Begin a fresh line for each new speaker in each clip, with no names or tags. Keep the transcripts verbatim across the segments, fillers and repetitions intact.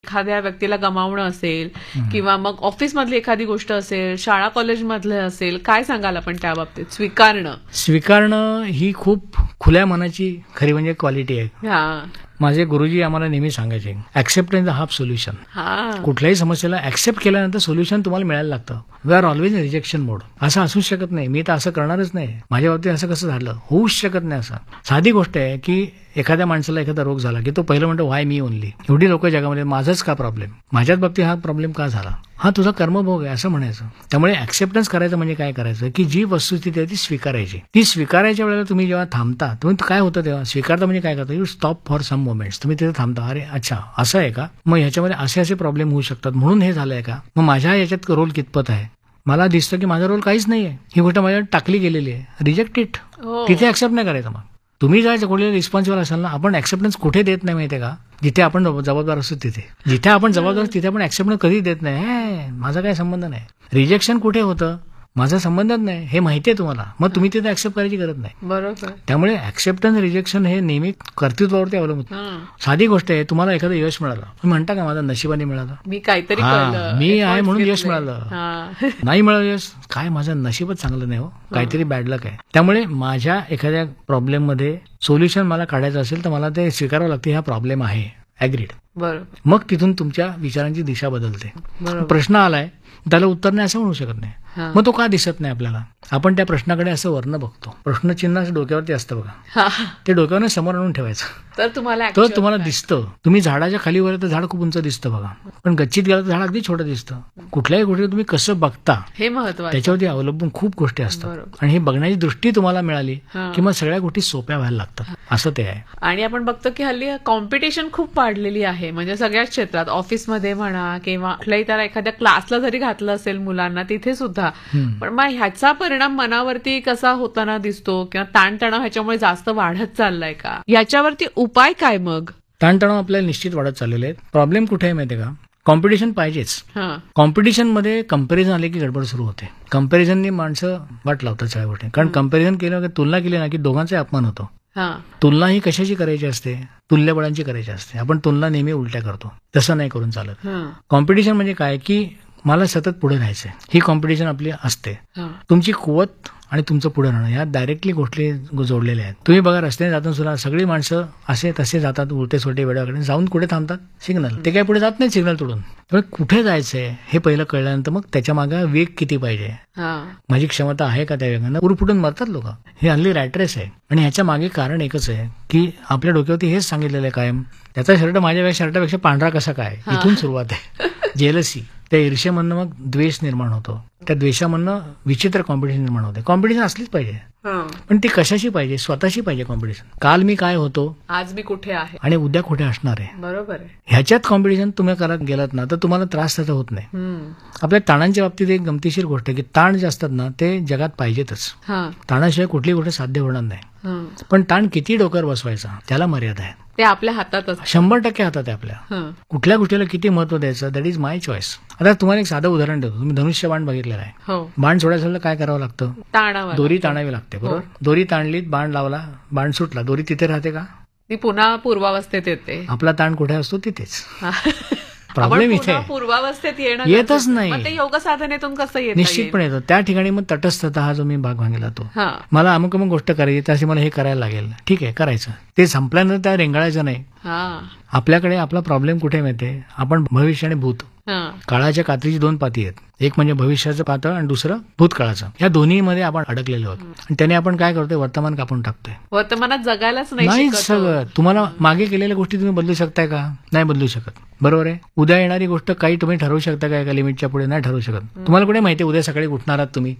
एखाद्या व्यक्तीला गमावणं असेल किंवा मग ऑफिसमधली एखादी गोष्ट असेल, शाळा कॉलेजमधलं असेल, काय सांगाल आपण त्या बाबतीत? स्वीकारणं
स्वीकारणं ही खूप खुल्या मनाची खरी म्हणजे क्वालिटी आहे.
हा
माझे गुरुजी आम्हाला नेहमी सांगायचे, ऍक्सेप्टन्स द हाफ सोल्युशन.
हा
कुठल्याही समस्येला ऍक्सेप्ट केल्यानंतर सोल्युशन तुम्हाला मिळायला लागतं. We R always in rejection मोड. असं असूच शकत नाही, मी तर असं करणारच नाही, माझ्या बाबतीत असं कसं झालं, होऊच शकत नाही. असं साधी गोष्ट आहे की एखाद्या माणसाला एखादा रोग झाला की तो पहिलं म्हणतो व्हाय मी ओनली, एवढी लोक जगामध्ये, माझंच का प्रॉब्लेम, माझ्याच बाबतीत हा प्रॉब्लेम का झाला, हा तुझा कर्मभोग आहे असं म्हणायचं. त्यामुळे ऍक्सेप्टन्स करायचं म्हणजे काय करायचं की जी वस्तुस्थिती आहे ती स्वीकारायची. ती स्वीकारायच्या वेळेला तुम्ही जेव्हा थांबता, तुम्ही काय होतं तेव्हा स्वीकारता म्हणजे काय करता, you stop for some moments. तुम्ही तिथे थांबता, अरे अच्छा असं आहे का, मग ह्याच्यामध्ये असे असे प्रॉब्लेम होऊ शकतात म्हणून हे झालंय का, मग माझ्या याच्यात रोल कितपत आहे, मला दिसतं की माझा रोल काहीच नाहीये, ही गोष्ट माझ्यावर टाकली गेलेली आहे, रिजेक्ट इट. तिथे ऍक्सेप्ट नाही करायचं. मग तुम्ही जर कुठल्या रिस्पॉन्सिबल असाल ना, आपण ऍक्सेप्टन्स कुठे देत नाही माहितीये का, जिथे आपण जबाबदार असतो तिथे. जिथे आपण जबाबदार तिथे आपण ऍक्सेप्टन्स कधी देत नाही, हे माझा काही संबंध नाही. रिजेक्शन कुठे होतं, माझा संबंधच नाही हे माहितीये तुम्हाला, मग तुम्ही तिथे ऍक्सेप्ट करायची गरज नाही.
बरोबर.
त्यामुळे ऍक्सेप्टन्स रिजेक्शन हे नेहमी कर्तृत्वावरती अवलंबून. साधी गोष्ट आहे, तुम्हाला एखादं यश मिळालं, तुम्ही म्हणता का माझा नशिबाने मिळालं,
मी काहीतरी
मी आहे म्हणून यश मिळालं, नाही मिळालं यश काय माझं नशीबच चांगलं नाही हो, काहीतरी बॅड लक आहे. त्यामुळे माझ्या एखाद्या प्रॉब्लेम मध्ये सोल्युशन मला काढायचं असेल तर मला ते स्वीकारावं लागते, हा प्रॉब्लेम आहे, ऍग्रीड.
बरोबर.
मग तिथून तुमच्या विचारांची दिशा बदलते. प्रश्न आलाय त्याला उत्तर नाही असं म्हणू शकत नाही, मग तो का दिसत नाही आपल्याला, आपण त्या प्रश्नाकडे असं वर्ण बघतो. प्रश्नचिन्ह डोक्यावरती असतं बघा, ते डोक्यावर समोर आणून ठेवायचं,
तर तुम्हाला
तर तुम्हाला दिसतं. तुम्ही झाडाच्या खाली वर तर झाड खूप उंच दिसतं बघा, पण गच्चीत गेलं तर झाड अगदी छोटं दिसतं. कुठल्याही गोष्टी तुम्ही कसं बघता
हे महत्त्वाचं,
त्याच्यावरती अवलंबून खूप गोष्टी असतात. आणि ही बघण्याची दृष्टी तुम्हाला मिळाली की मग सगळ्या गोष्टी सोप्या व्हायला लागतात, असं ते आहे.
आणि आपण बघतो की हल्ली कॉम्पिटिशन खूप वाढलेली आहे, म्हणजे सगळ्याच क्षेत्रात, ऑफिसमध्ये म्हणा किंवा कुठल्याही त्याला एखाद्या क्लासला जरी घातलं असेल मुलांना तिथे सुद्धा. पण मग ह्याचा परिणाम मनावरती कसा होताना दिसतो किंवा ताणतणाव ह्याच्यामुळे जास्त वाढत चाललाय का, याच्यावरती उपाय काय मग?
ताणतणाव आपल्याला निश्चित वाढत चाललेले आहेत. प्रॉब्लेम कुठे आहे माहितीये का, कॉम्पिटिशन पाहिजेच. कॉम्पिटिशन मध्ये कंपॅरिझन आले की गडबड सुरू होते. कंपॅरिझननी माणसं वाट लावतात सगळ्या गोष्टी, कारण कंपॅरिझन केलं, तुलना केली ना की दोघांचा अपमान होतो. तुलना ही कशाची करायची असते, तुल्यबळांची करायची असते. आपण तुलना नेहमी उलट्या करतो, तसं नाही करून चालत. कॉम्पिटिशन म्हणजे काय की मला सतत पुढे राहायचंय, ही कॉम्पिटिशन आपली असते. तुमची कुवत आणि तुमचं पुढे राहणं या डायरेक्टली गोष्टी जोडलेल्या आहेत. तुम्ही बघा रस्त्याने जाताना सुद्धा सगळी माणसं असे तसे जातात, उलटे सोटे वेड्याकडे जाऊन कुठे थांबतात, सिग्नल. ते काही पुढे जात नाही सिग्नल तोडून. त्यामुळे कुठे जायचंय हे पहिलं कळल्यानंतर मग त्याच्या मागे वेग किती पाहिजे, माझी क्षमता आहे का त्या वेगानं, उरफुटून मरतात लोक. हे हल्ली रॅट रेस आहे. आणि ह्याच्या मागे कारण एकच आहे की आपल्या डोक्यावरती हेच सांगितलेलं आहे कायम, त्याचा शर्ट माझ्या शर्टापेक्षा पांढरा कसा काय, इथून सुरुवात आहे. जेलसी, त्या ईर्ष्येमधनं मग द्वेष निर्माण होतो, त्या द्वेषामधनं विचित्र कॉम्पिटिशन निर्माण होते. कॉम्पिटिशन असलीच पाहिजे, पण ती कशाशी पाहिजे, स्वतःशी पाहिजे कॉम्पिटिशन. काल मी काय होतो,
आज मी कुठे आहे
आणि उद्या कुठे असणार आहे.
बरोबर आहे.
ह्याच्यात कॉम्पिटिशन तुम्ही करत गेलात ना तर तुम्हाला त्रास त्याचा होत नाही. आपल्या ताणांच्या बाबतीत एक गमतीशीर गोष्ट आहे की ताण जे असतात ना ते जगात पाहिजेतच. ताणाशिवाय कुठली गोष्ट साध्य होणार नाही. पण ताण किती डोक्यावर बसवायचा त्याला मर्यादा आहे.
ते आपल्या हातात
शंभर टक्के हातात आहे आपल्या. कुठल्या गोष्टीला किती महत्व द्यायचं, दॅट इज माय चॉईस. आता तुम्हाला एक साधं उदाहरण देतो. तुम्ही धनुष्य बाण बघितलेला आहे. बाण सोडायचं काय करावं लागतं, दोरी ताणावी लागते. बरोबर, दोरी ताणलीत, बाण लावला, बाण सुटला, दोरी तिथे राहते का,
ती पुन्हा पूर्वावस्थेत येते.
आपला ताण कुठे असतो तिथेच. प्रॉब्लेम इथे
पूर्वावस्थेत येणं
येतच नाही.
ते योग साधनेतून कसं येतं,
निश्चितपणे येतं. त्या ठिकाणी मग तटस्थता हा जो मी भाग भांगला तो, मला अमुक अमुक गोष्ट करायची, त्यासाठी मला हे करायला लागेल, ठीक आहे करायचं. ते संपल्यानंतर त्या रेंगाळायचं नाही. आपल्याकडे आपला प्रॉब्लेम कुठे माहितीये, आपण भविष्य आणि भूत, काळाच्या कात्रीची दोन पाती आहेत. एक म्हणजे भविष्याचं पातळ आणि दुसरं भूतकाळाचं. या दोन्ही मध्ये आपण अडकलेलो आहोत. आणि त्याने आपण काय करतोय, वर्तमान कापून टाकतोय.
वर्तमानात जगायलाच नाही
सगळं. तुम्हाला मागे केलेल्या गोष्टी तुम्ही बदलू शकताय का, नाही बदलू शकत. बरोबर आहे. उद्या येणारी गोष्ट काही तुम्ही ठरवू शकता का, एका लिमिटच्या पुढे नाही ठरवू शकत. तुम्हाला कुठे माहिती उद्या सकाळी उठणार आहात तुम्ही,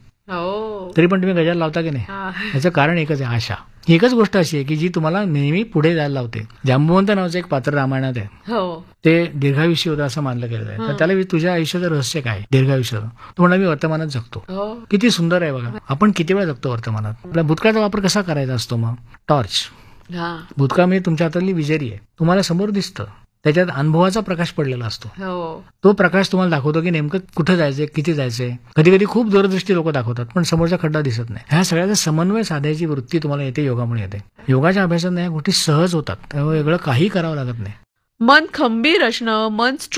तरी पण तुम्ही गजर लावता की नाही. याचं कारण एकच आहे, आशा. एकच गोष्ट अशी आहे की जी तुम्हाला नेहमी पुढे जायला लावते. जांबुवंत नावाचं एक पात्र रामायणात आहे. ते दीर्घायुष्य होतं असं मानलं गेलं आहे. तर त्याला तुझ्या आयुष्याचं रहस्य काय, दीर्घायुष्याचं. तो म्हणा मी वर्तमानात जगतो. किती सुंदर आहे बघा. आपण किती वेळा जगतो वर्तमानात. आपल्या भूतकाळाचा वापर कसा करायचा असतो, मग टॉर्च. भूतकाळ म्हणजे तुमच्या हातातली विजेरी आहे, तुम्हाला समोर दिसतं, त्याच्यात अनुभवाचा प्रकाश पडलेला असतो. तो प्रकाश तुम्हाला दाखवतो की नेमकं कुठे जायचंय, किती जायचंय. कधी कधी खूप दूरदृष्टी लोक दाखवतात पण समोरचा खड्डा दिसत नाही. ह्या सगळ्याचा समन्वय साधायची वृत्ती तुम्हाला येते, योगामुळे येते. योगाच्या अभ्यासात या गोष्टी सहज होतात, त्यामुळे वेगळं काही करावं लागत नाही.
मन खंबीर असणं, मन